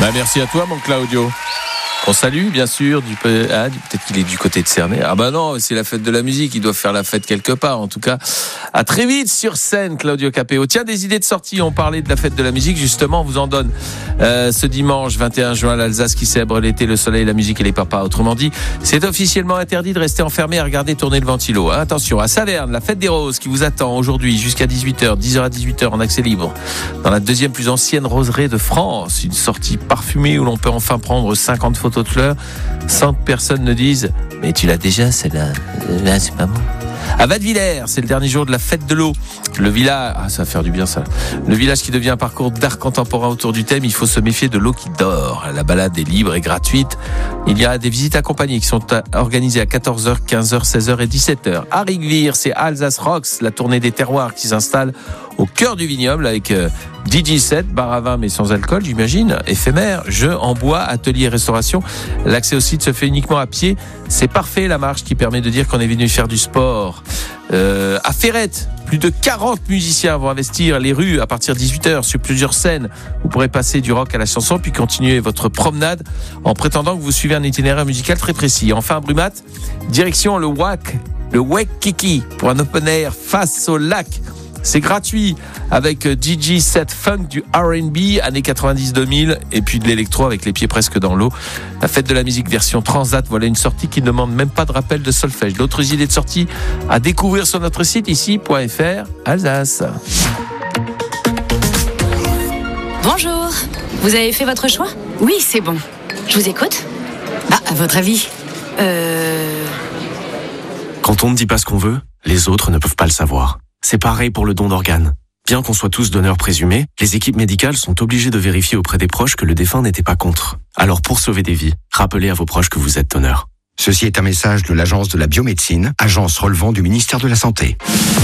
Merci à toi, mon Claudio. On salue, bien sûr, peut-être qu'il est du côté de Cernay. Ah bah non, c'est la fête de la musique, ils doivent faire la fête quelque part. En tout cas, à très vite sur scène, Claudio Capéo. Tiens, des idées de sortie, on parlait de la fête de la musique, justement, on vous en donne ce dimanche 21 juin, l'Alsace qui célèbre l'été, le soleil, la musique et les papas. Autrement dit, c'est officiellement interdit de rester enfermé à regarder tourner le ventilo. Attention, à Saverne, la fête des roses qui vous attend aujourd'hui jusqu'à 18h, 10h à 18h en accès libre. Dans la deuxième plus ancienne roseraie de France, une sortie parfumée où l'on peut enfin prendre 50 photos de fleurs sans que personne ne dise « Mais tu l'as déjà celle-là, là c'est pas bon ». À Vadevillers, c'est le dernier jour de la fête de l'eau. Le village, ça va faire du bien ça. Le village qui devient un parcours d'art contemporain autour du thème, il faut se méfier de l'eau qui dort. La balade est libre et gratuite. Il y a des visites accompagnées qui sont organisées à 14h, 15h, 16h et 17h. À Rigvire, c'est Alsace Rocks, la tournée des terroirs qui s'installe au cœur du vignoble avec DJ set, bar à vin mais sans alcool, j'imagine, éphémère, jeux en bois, atelier et restauration. L'accès au site se fait uniquement à pied. C'est parfait la marche qui permet de dire qu'on est venu faire du sport. À Ferrette, plus de 40 musiciens vont investir les rues à partir de 18h sur plusieurs scènes. Vous pourrez passer du rock à la chanson puis continuer votre promenade en prétendant que vous suivez un itinéraire musical très précis. Enfin, à Brumat, direction le Waikiki pour un open air face au lac. C'est gratuit avec DJ set funk du R&B années 90-2000 et puis de l'électro avec les pieds presque dans l'eau. La fête de la musique version Transat, voilà une sortie qui ne demande même pas de rappel de solfège. D'autres idées de sortie à découvrir sur notre site ici.fr Alsace. Bonjour, vous avez fait votre choix ? Oui, c'est bon. Je vous écoute. Ah, à votre avis Quand on ne dit pas ce qu'on veut, les autres ne peuvent pas le savoir. C'est pareil pour le don d'organes. Bien qu'on soit tous donneurs présumés, les équipes médicales sont obligées de vérifier auprès des proches que le défunt n'était pas contre. Alors pour sauver des vies, rappelez à vos proches que vous êtes donneur. Ceci est un message de l'Agence de la biomédecine, agence relevant du ministère de la Santé.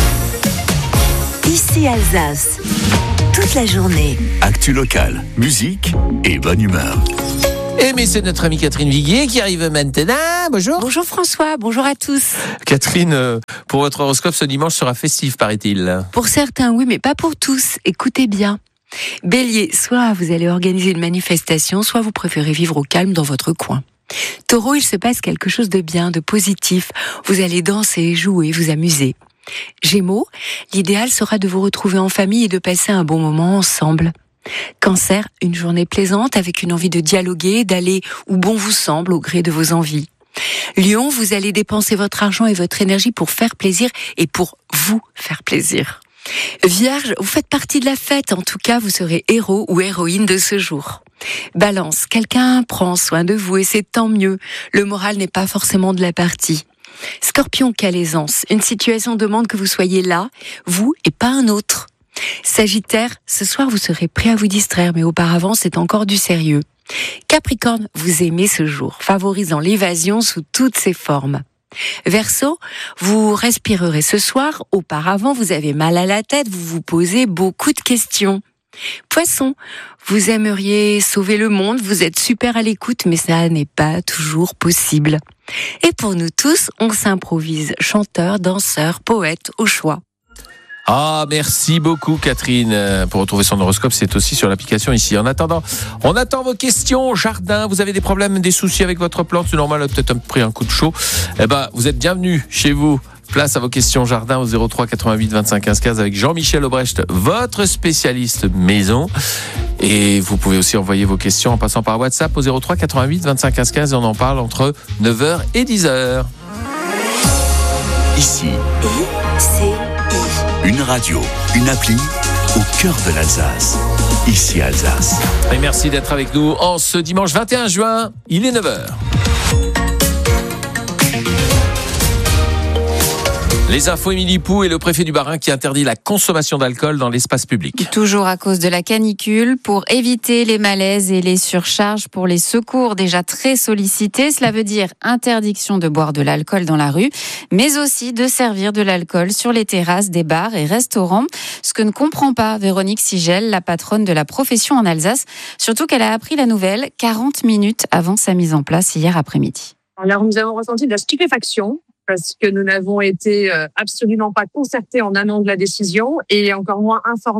Ici Alsace, toute la journée. Actu locale, musique et bonne humeur. Mais c'est notre amie Catherine Viguier qui arrive maintenant. Bonjour. Bonjour François, bonjour à tous. Catherine, pour votre horoscope, ce dimanche sera festif, paraît-il. Pour certains, oui, mais pas pour tous. Écoutez bien. Bélier, soit vous allez organiser une manifestation, soit vous préférez vivre au calme dans votre coin. Taureau, il se passe quelque chose de bien, de positif. Vous allez danser, jouer, vous amuser. Gémeaux, l'idéal sera de vous retrouver en famille et de passer un bon moment ensemble. Cancer, une journée plaisante avec une envie de dialoguer, d'aller où bon vous semble au gré de vos envies. Lion, vous allez dépenser votre argent et votre énergie pour faire plaisir et pour vous faire plaisir. Vierge, vous faites partie de la fête, en tout cas vous serez héros ou héroïne de ce jour. Balance, quelqu'un prend soin de vous et c'est tant mieux, le moral n'est pas forcément de la partie. Scorpion, quelle aisance, une situation demande que vous soyez là, vous et pas un autre. Sagittaire, ce soir vous serez prêt à vous distraire, mais auparavant c'est encore du sérieux. Capricorne, vous aimez ce jour, favorisant l'évasion sous toutes ses formes. Verseau, vous respirerez ce soir, auparavant vous avez mal à la tête, vous vous posez beaucoup de questions. Poisson, vous aimeriez sauver le monde, vous êtes super à l'écoute, mais ça n'est pas toujours possible. Et pour nous tous, on s'improvise chanteur, danseur, poète au choix. Ah, merci beaucoup Catherine. Pour retrouver son horoscope, c'est aussi sur l'application ici. En attendant, on attend vos questions. Jardin, vous avez des problèmes, des soucis avec votre plante, c'est normal, peut-être pris un coup de chaud. Vous êtes bienvenus chez vous. Place à vos questions jardin au 03 88 25 15 15 avec Jean-Michel Aubrecht, votre spécialiste maison. Et vous pouvez aussi envoyer vos questions en passant par WhatsApp au 03 88 25 15 15 et on en parle entre 9h et 10h. Ici, une radio, une appli au cœur de l'Alsace. Ici Alsace. Et merci d'être avec nous en ce dimanche 21 juin, il est 9h. Les infos, Émilie Pou et le préfet du Bas-Rhin qui interdit la consommation d'alcool dans l'espace public. Toujours à cause de la canicule, pour éviter les malaises et les surcharges pour les secours déjà très sollicités. Cela veut dire interdiction de boire de l'alcool dans la rue, mais aussi de servir de l'alcool sur les terrasses des bars et restaurants. Ce que ne comprend pas Véronique Sigel, la patronne de la profession en Alsace, surtout qu'elle a appris la nouvelle 40 minutes avant sa mise en place hier après-midi. Alors nous avons ressenti de la stupéfaction, parce que nous n'avons été absolument pas concertés en amont de la décision et encore moins informés.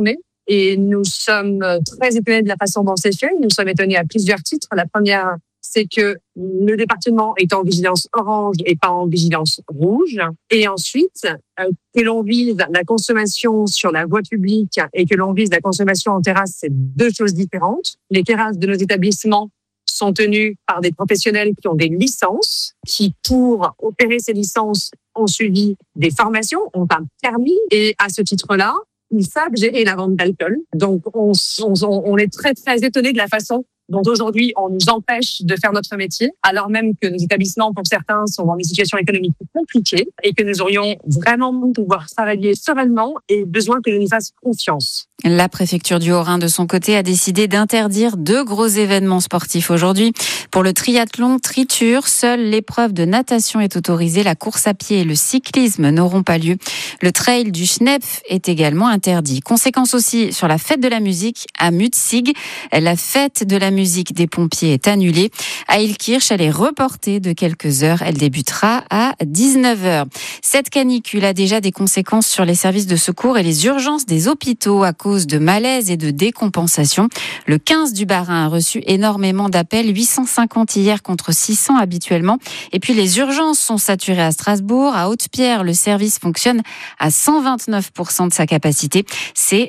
Et nous sommes très étonnés de la façon dont c'est fait. Nous sommes étonnés à plusieurs titres. La première, c'est que le département est en vigilance orange et pas en vigilance rouge. Et ensuite, que l'on vise la consommation sur la voie publique et que l'on vise la consommation en terrasse, c'est deux choses différentes. Les terrasses de nos établissements sont tenues par des professionnels qui ont des licences, qui, pour opérer ces licences, ont suivi des formations, ont un permis. Et à ce titre-là, ils savent gérer la vente d'alcool. Donc, on est très, très étonnés de la façon dont aujourd'hui on nous empêche de faire notre métier, alors même que nos établissements, pour certains, sont dans des situations économiques compliquées et que nous aurions vraiment pouvoir travailler sereinement et besoin que nous nous fassions confiance. La préfecture du Haut-Rhin, de son côté, a décidé d'interdire 2 gros événements sportifs aujourd'hui. Pour le triathlon Triture, seule l'épreuve de natation est autorisée. La course à pied et le cyclisme n'auront pas lieu. Le trail du Schnepf est également interdit. Conséquence aussi sur la fête de la musique à Mutzig. La fête de la musique des pompiers est annulée. À Illkirch, elle est reportée de quelques heures. Elle débutera à 19h. Cette canicule a déjà des conséquences sur les services de secours et les urgences des hôpitaux à cause de malaise et de décompensation. Le 15 du Bas-Rhin a reçu énormément d'appels, 850 hier contre 600 habituellement. Et puis les urgences sont saturées à Strasbourg. À Haute-Pierre, le service fonctionne à 129% de sa capacité. C'est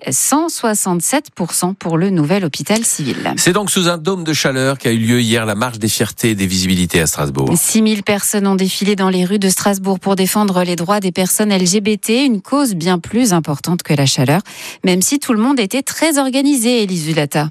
167% pour le nouvel hôpital civil. C'est donc sous un dôme de chaleur qu'a eu lieu hier la marche des fiertés et des visibilités à Strasbourg. 6000 personnes ont défilé dans les rues de Strasbourg pour défendre les droits des personnes LGBT, une cause bien plus importante que la chaleur, même si tout le monde était très organisé, Élise Zulata.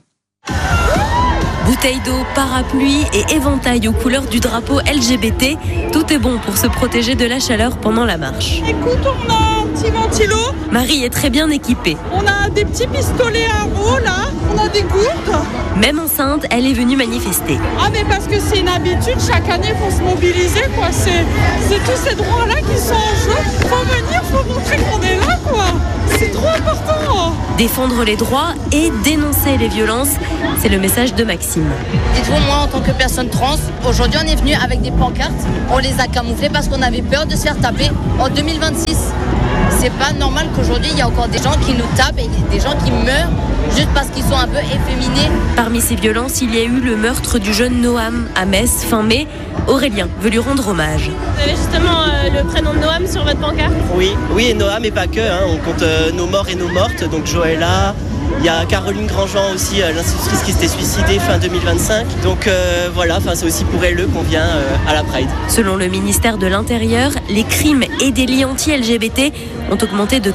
Bouteilles d'eau, parapluie et éventail aux couleurs du drapeau LGBT. Tout est bon pour se protéger de la chaleur pendant la marche. Écoute, on a un petit ventilo. Marie est très bien équipée. On a des petits pistolets à eau là. On a des gourdes. Même enceinte, elle est venue manifester. Ah mais parce que c'est une habitude, chaque année il faut se mobiliser quoi. C'est tous ces droits-là qui sont en jeu. Faut venir, faut montrer qu'on est là quoi. C'est trop important. Défendre les droits et dénoncer les violences, c'est le message de Maxime. Dites-vous, moi en tant que personne trans, aujourd'hui on est venu avec des pancartes, on les a camouflées parce qu'on avait peur de se faire taper en 2026. C'est pas normal qu'aujourd'hui il y a encore des gens qui nous tapent et des gens qui meurent juste parce qu'ils sont un peu efféminés. Parmi ces violences, il y a eu le meurtre du jeune Noam à Metz fin mai. Aurélien veut lui rendre hommage. Vous avez justement le prénom de Noam sur votre pancarte ? Oui, et Noam et pas que. On compte nos morts et nos mortes. Donc Joëlla, il y a Caroline Grandjean aussi, l'institutrice qui s'était suicidée fin 2025. Donc voilà, c'est aussi pour elle qu'on vient à la Pride. Selon le ministère de l'Intérieur, les crimes et délits anti-LGBT ont augmenté de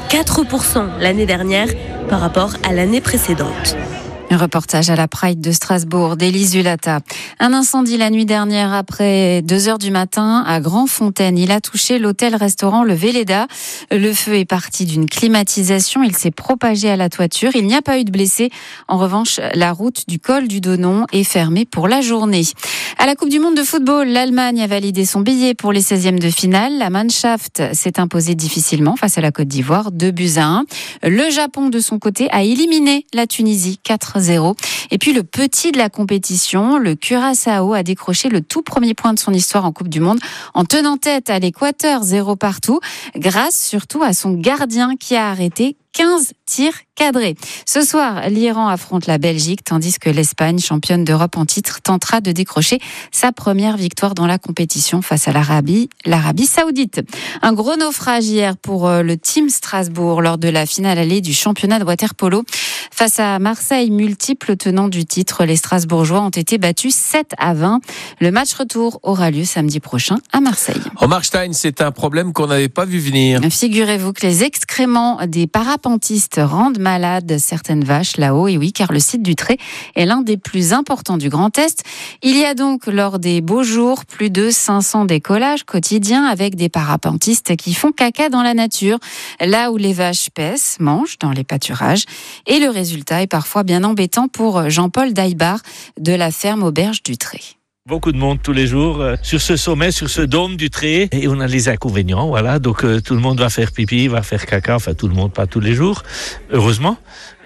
4% l'année dernière par rapport à l'année précédente. Un reportage à la Pride de Strasbourg d'Élise Zulata. Un incendie la nuit dernière après 2h du matin à Grandfontaine. Il a touché l'hôtel-restaurant Le Véleda. Le feu est parti d'une climatisation. Il s'est propagé à la toiture. Il n'y a pas eu de blessés. En revanche, la route du col du Donon est fermée pour la journée. À la Coupe du Monde de football, l'Allemagne a validé son billet pour les 16e de finale. La Mannschaft s'est imposée difficilement face à la Côte d'Ivoire, 2-1. Le Japon, de son côté, a éliminé la Tunisie, 4-0. Et puis le petit de la compétition, le Curaçao, a décroché le tout premier point de son histoire en Coupe du Monde en tenant tête à l'Équateur, 0 partout, grâce surtout à son gardien qui a arrêté 15 tirs cadrés. Ce soir, l'Iran affronte la Belgique, tandis que l'Espagne, championne d'Europe en titre, tentera de décrocher sa première victoire dans la compétition face à l'Arabie Saoudite. Un gros naufrage hier pour le Team Strasbourg lors de la finale allée du championnat de water-polo. Face à Marseille, multiples tenants du titre, les Strasbourgeois ont été battus 7-20. Le match retour aura lieu samedi prochain à Marseille. Au Markstein, c'est un problème qu'on n'avait pas vu venir. Figurez-vous que les excréments des parapentistes rendent malades certaines vaches là-haut. Et oui, car le site du Tré est l'un des plus importants du Grand Est. Il y a donc, lors des beaux jours, plus de 500 décollages quotidiens avec des parapentistes qui font caca dans la nature, là où les vaches paissent, mangent dans les pâturages. Et le résultat est parfois bien embêtant pour Jean-Paul Daïbar de la ferme Auberge du Tré. Beaucoup de monde tous les jours sur ce sommet, sur ce dôme du Tré. Et on a les inconvénients, voilà. Donc tout le monde va faire pipi, va faire caca. Enfin, tout le monde, pas tous les jours, heureusement.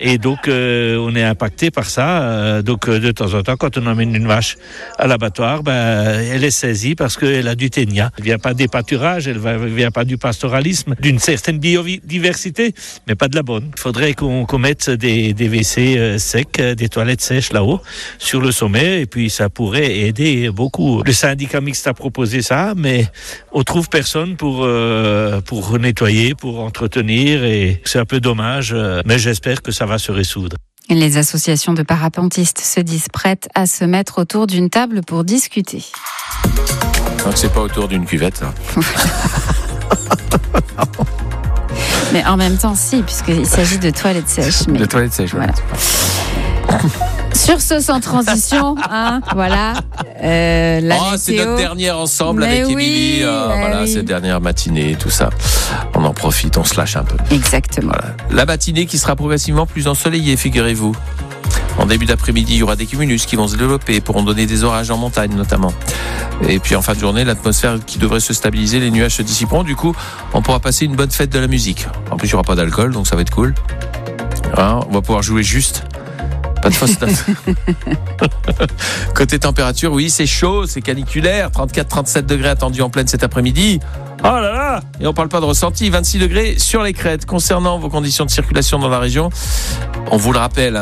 Et donc, on est impacté par ça. Donc, de temps en temps, quand on emmène une vache à l'abattoir, elle est saisie parce qu'elle a du ténia. Elle ne vient pas des pâturages, elle ne vient pas du pastoralisme, d'une certaine biodiversité, mais pas de la bonne. Il faudrait qu'on mette des WC secs, des toilettes sèches là-haut, sur le sommet, et puis ça pourrait aider beaucoup. Le syndicat mixte a proposé ça, mais on trouve personne pour nettoyer, pour entretenir, et c'est un peu dommage, mais j'espère que ça va se résoudre. Les associations de parapentistes se disent prêtes à se mettre autour d'une table pour discuter. Donc c'est pas autour d'une cuvette, là. Mais en même temps, si, puisqu'il s'agit de toilettes sèches. De toilettes sèches, voilà. Sur ce, sans transition, voilà. La c'est notre dernière ensemble avec Émilie. Voilà, cette dernière matinée, tout ça. On en profite, on se lâche un peu. Exactement. Voilà. La matinée qui sera progressivement plus ensoleillée, figurez-vous. En début d'après-midi, il y aura des cumulus qui vont se développer, pourront donner des orages en montagne notamment. Et puis en fin de journée, l'atmosphère qui devrait se stabiliser, les nuages se dissiperont. Du coup, on pourra passer une bonne fête de la musique. En plus, il n'y aura pas d'alcool, donc ça va être cool. On va pouvoir jouer juste. Pas de fausse note. Côté température, oui, c'est chaud, c'est caniculaire. 34-37 degrés attendus en pleine cet après-midi. Oh là là! Et on parle pas de ressenti. 26 degrés sur les crêtes. Concernant vos conditions de circulation dans la région, on vous le rappelle,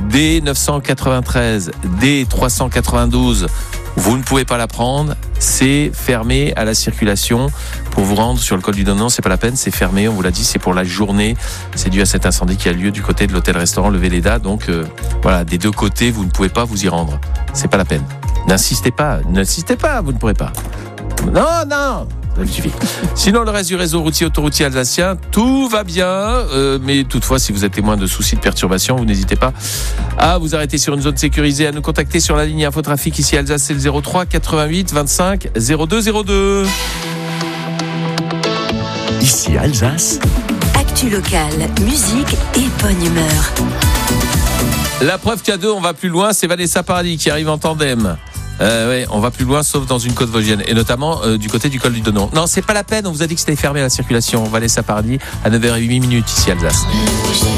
D993, D392, vous ne pouvez pas la prendre. C'est fermé à la circulation. Pour vous rendre sur le col du Donon, c'est pas la peine, c'est fermé. On vous l'a dit, c'est pour la journée. C'est dû à cet incendie qui a lieu du côté de l'hôtel-restaurant Le Véleda. Donc, voilà, des deux côtés, vous ne pouvez pas vous y rendre. C'est pas la peine. N'insistez pas, vous ne pourrez pas. Non. Ça suffit. Sinon, le reste du réseau routier autoroutier alsacien, tout va bien. Mais toutefois, si vous êtes témoin de soucis de perturbation, vous n'hésitez pas à vous arrêter sur une zone sécurisée, à nous contacter sur la ligne Infotrafic ici à Alsace, c'est le 03 88 25 02 02. Ici Alsace. Actu locale, musique et bonne humeur. La preuve qu'à deux, on va plus loin, c'est Vanessa Paradis qui arrive en tandem. Ouais, on va plus loin sauf dans une côte vosgienne et notamment du côté du col du Donon. Non, c'est pas la peine, on vous a dit que c'était fermé à la circulation. Vanessa Paradis à 9h08 ici à Alsace.